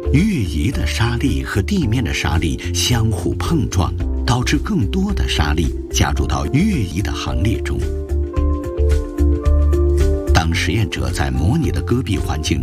月移的沙粒和地面的沙粒相互碰撞，导致更多的沙粒加入到月移的行列中。当实验者在模拟的戈壁环境